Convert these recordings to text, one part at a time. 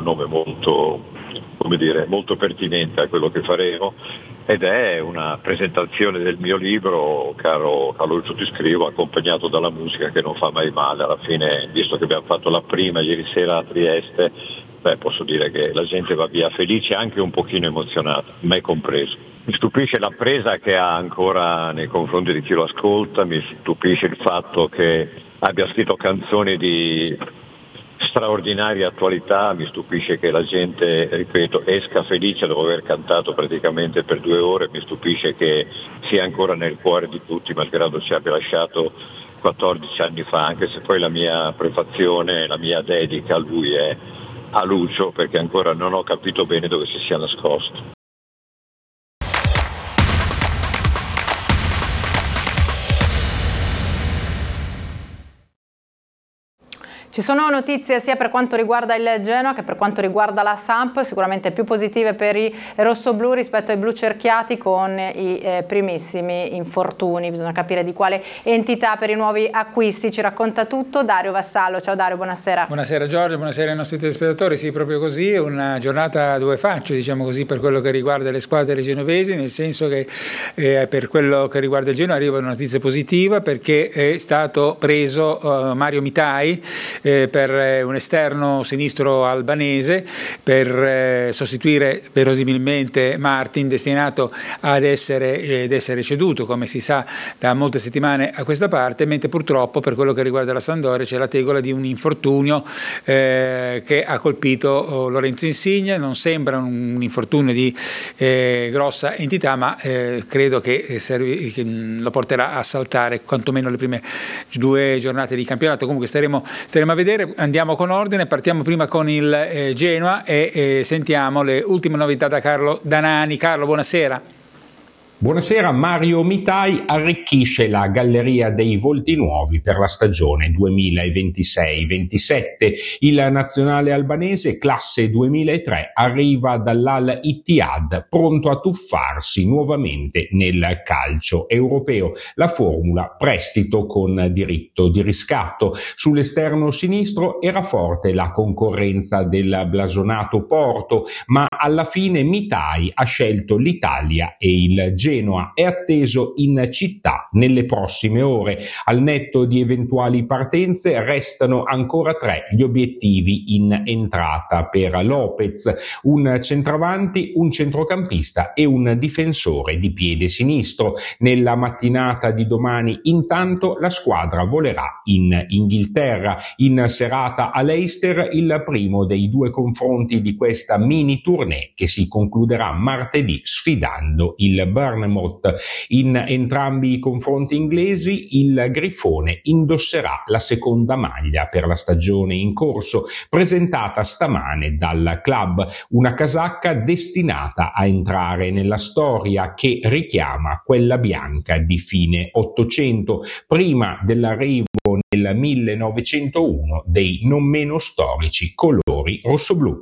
nome molto, come dire, molto pertinente a quello che faremo, ed è una presentazione del mio libro, caro Lucio Ti Scrivo, accompagnato dalla musica che non fa mai male. Alla fine, visto che abbiamo fatto la prima ieri sera a Trieste, posso dire che la gente va via felice, anche un pochino emozionata, me compreso. Mi stupisce la presa che ha ancora nei confronti di chi lo ascolta, mi stupisce il fatto che abbia scritto canzoni di straordinaria attualità, mi stupisce che la gente, ripeto, esca felice dopo aver cantato praticamente per 2 ore, mi stupisce che sia ancora nel cuore di tutti, malgrado ci abbia lasciato 14 anni fa, anche se poi la mia prefazione, la mia dedica a lui è a Lucio, perché ancora non ho capito bene dove si sia nascosto. Ci sono notizie sia per quanto riguarda il Genoa che per quanto riguarda la Samp, sicuramente più positive per i rossoblù rispetto ai blu cerchiati, con i primissimi infortuni. Bisogna capire di quale entità per i nuovi acquisti. Ci racconta tutto Dario Vassallo. Ciao Dario, buonasera. Buonasera Giorgio, buonasera ai nostri telespettatori. Sì, proprio così, una giornata a due facce, diciamo così, per quello che riguarda le squadre genovesi, nel senso che per quello che riguarda il Genoa arriva una notizia positiva, perché è stato preso Mario Mitai, per un esterno sinistro albanese, per sostituire verosimilmente Martin, destinato ad essere ceduto, come si sa, da molte settimane a questa parte, mentre purtroppo per quello che riguarda la Sampdoria c'è la tegola di un infortunio che ha colpito Lorenzo Insigne. Non sembra un infortunio di grossa entità, ma credo che lo porterà a saltare quantomeno le prime 2 giornate di campionato. Comunque staremo a vedere. Andiamo con ordine, partiamo prima con il Genoa e sentiamo le ultime novità da Carlo Danani. Carlo, buonasera. Buonasera. Mario Mitai arricchisce la galleria dei volti nuovi per la stagione 2026-27. Il nazionale albanese, classe 2003, arriva dall'Al Ittihad, pronto a tuffarsi nuovamente nel calcio europeo. La formula: prestito con diritto di riscatto. Sull'esterno sinistro era forte la concorrenza del blasonato Porto, ma alla fine Mitai ha scelto l'Italia e il Genoa è atteso in città nelle prossime ore. Al netto di eventuali partenze restano ancora 3 gli obiettivi in entrata per Lopez: un centravanti, un centrocampista e un difensore di piede sinistro. Nella mattinata di domani, intanto, la squadra volerà in Inghilterra. In serata a Leicester il primo dei 2 confronti di questa mini tournée, che si concluderà martedì sfidando il Bournemouth. In entrambi i confronti inglesi il Grifone indosserà la seconda maglia per la stagione in corso, presentata stamane dal club, una casacca destinata a entrare nella storia, che richiama quella bianca di fine Ottocento, prima dell'arrivo nel 1901 dei non meno storici colori rossoblù.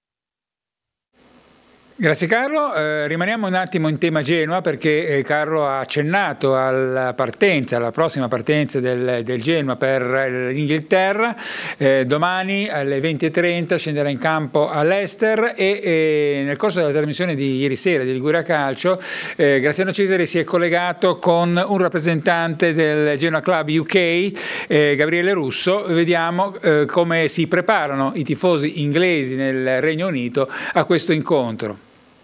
Grazie Carlo, rimaniamo un attimo in tema Genoa, perché Carlo ha accennato alla prossima partenza del Genoa per l'Inghilterra. Domani alle 20:30 scenderà in campo a Leicester e nel corso della trasmissione di ieri sera di Liguria Calcio Graziano Cesari si è collegato con un rappresentante del Genoa Club UK, Gabriele Russo. Vediamo come si preparano i tifosi inglesi nel Regno Unito a questo incontro.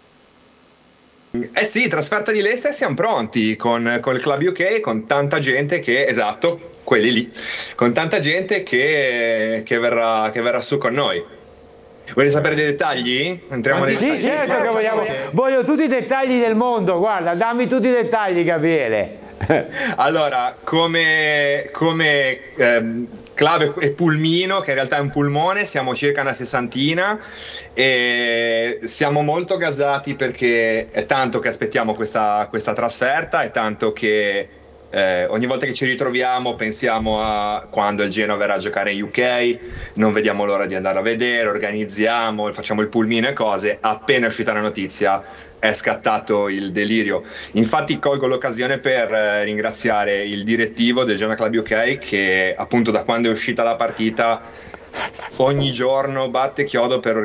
Sì, trasferta di Leicester, siamo pronti con il Club UK, con tanta gente che, esatto, quelli lì, con tanta gente che verrà su con noi. Volete sapere dei dettagli? Entriamo nei dettagli. Sì, certo che voglio tutti i dettagli del mondo, guarda, dammi tutti i dettagli, Gabriele. Allora, come club e pulmino, che in realtà è un pulmone, siamo circa una 60 e siamo molto gasati, perché è tanto che aspettiamo questa trasferta, è tanto che ogni volta che ci ritroviamo pensiamo a quando il Genoa verrà a giocare in UK, non vediamo l'ora di andare a vedere, organizziamo, facciamo il pulmino e cose. Appena è uscita la notizia è scattato il delirio. Infatti colgo l'occasione per ringraziare il direttivo del Genoa Club UK, che appunto da quando è uscita la partita ogni giorno batte chiodo per